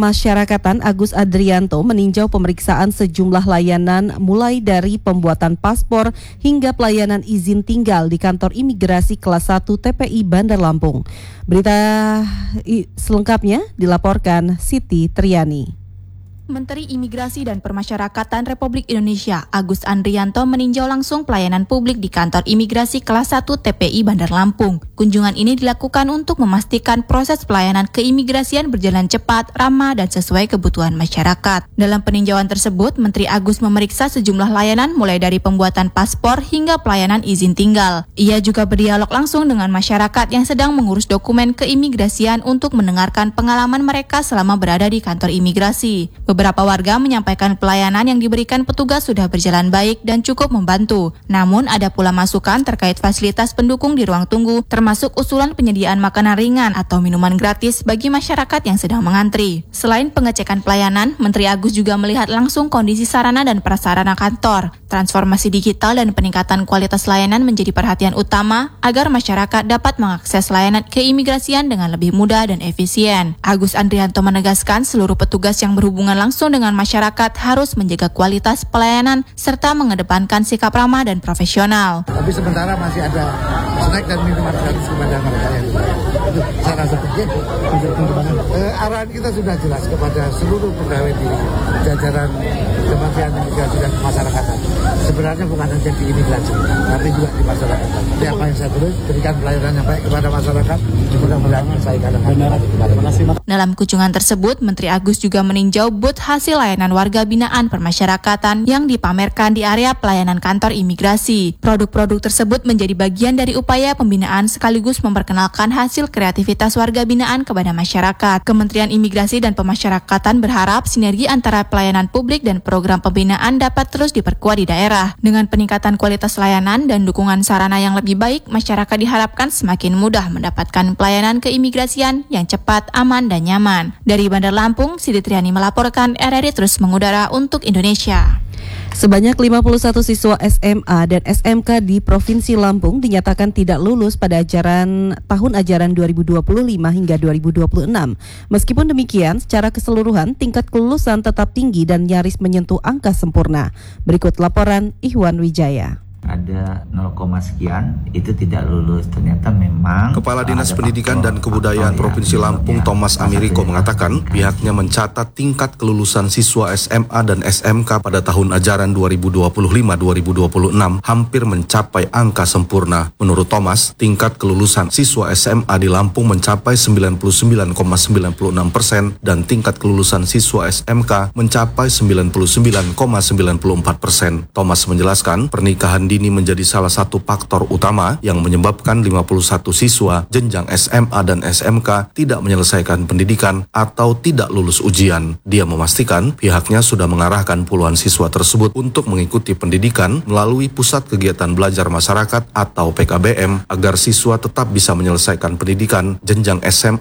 Pemasyarakatan Agus Andrianto meninjau pemeriksaan sejumlah layanan mulai dari pembuatan paspor hingga pelayanan izin tinggal di kantor imigrasi kelas 1 TPI Bandar Lampung. Berita selengkapnya dilaporkan Siti Triani. Menteri Imigrasi dan Permasyarakatan Republik Indonesia Agus Andrianto meninjau langsung pelayanan publik di kantor imigrasi kelas 1 TPI Bandar Lampung. Kunjungan ini dilakukan untuk memastikan proses pelayanan keimigrasian berjalan cepat, ramah, dan sesuai kebutuhan masyarakat. Dalam peninjauan tersebut, Menteri Agus memeriksa sejumlah layanan mulai dari pembuatan paspor hingga pelayanan izin tinggal. Ia juga berdialog langsung dengan masyarakat yang sedang mengurus dokumen keimigrasian untuk mendengarkan pengalaman mereka selama berada di kantor imigrasi. Beberapa warga menyampaikan pelayanan yang diberikan petugas sudah berjalan baik dan cukup membantu. Namun ada pula masukan terkait fasilitas pendukung di ruang tunggu, termasuk usulan penyediaan makanan ringan atau minuman gratis bagi masyarakat yang sedang mengantri. Selain pengecekan pelayanan, Menteri Agus juga melihat langsung kondisi sarana dan prasarana kantor. Transformasi digital dan peningkatan kualitas layanan menjadi perhatian utama agar masyarakat dapat mengakses layanan keimigrasian dengan lebih mudah dan efisien. Agus Andrianto menegaskan seluruh petugas yang berhubungan langsung dengan masyarakat harus menjaga kualitas pelayanan serta mengedepankan sikap ramah dan profesional. Tapi sementara masih ada snack dan minuman gratis kepada mereka yang itu saya rasa penting untuk pengembangan. Arahan kita sudah jelas kepada seluruh pegawai di jajaran Kementerian Imigrasi dan Pemasyarakatan. Sebenarnya bukan hanya di imigrasi, tapi juga di masyarakat. Jadi apa yang saya tulis, berikan pelayanan yang baik kepada masyarakat, mudah-mudahan menyelesaikan hal. Dalam kunjungan tersebut, Menteri Agus juga meninjau booth hasil layanan warga binaan permasyarakatan yang dipamerkan di area pelayanan kantor imigrasi. Produk-produk tersebut menjadi bagian dari upaya pembinaan sekaligus memperkenalkan hasil kreativitas warga binaan kepada masyarakat. Kementerian Imigrasi dan Pemasyarakatan berharap sinergi antara pelayanan publik dan program pembinaan dapat terus diperkuat di daerah. Dengan peningkatan kualitas layanan dan dukungan sarana yang lebih baik, masyarakat diharapkan semakin mudah mendapatkan pelayanan keimigrasian yang cepat, aman, dan nyaman. Dari Bandar Lampung, Siti Triani melaporkan, RRI terus mengudara untuk Indonesia. Sebanyak 51 siswa SMA dan SMK di Provinsi Lampung dinyatakan tidak lulus pada tahun ajaran 2025 hingga 2026. Meskipun demikian, secara keseluruhan tingkat kelulusan tetap tinggi dan nyaris menyentuh angka sempurna. Berikut laporan Ihwan Wijaya. Ada 0, sekian itu tidak lulus. Ternyata memang Kepala Dinas Pendidikan dan Kebudayaan Provinsi Lampung Thomas Amiriko mengatakan pihaknya mencatat tingkat kelulusan siswa SMA dan SMK pada tahun ajaran 2025-2026 hampir mencapai angka sempurna. Menurut Thomas, tingkat kelulusan siswa SMA di Lampung mencapai 99,96% dan tingkat kelulusan siswa SMK mencapai 99,94%. Thomas menjelaskan pernikahan dini menjadi salah satu faktor utama yang menyebabkan 51 siswa jenjang SMA dan SMK tidak menyelesaikan pendidikan atau tidak lulus ujian. Dia memastikan pihaknya sudah mengarahkan puluhan siswa tersebut untuk mengikuti pendidikan melalui Pusat Kegiatan Belajar Masyarakat atau PKBM agar siswa tetap bisa menyelesaikan pendidikan jenjang SMA